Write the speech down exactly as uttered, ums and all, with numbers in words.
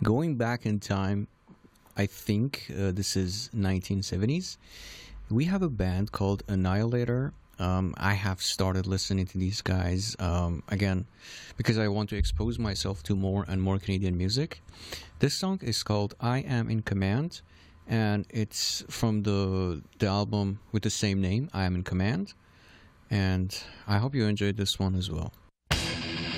Going back in time, I think uh, this is nineteen seventies. We have a band called Annihilator. Um, I have started listening to these guys um, again because I want to expose myself to more and more Canadian music. This song is called "I Am in Command," and it's from the the album with the same name, "I Am in Command." And I hope you enjoyed this one as well.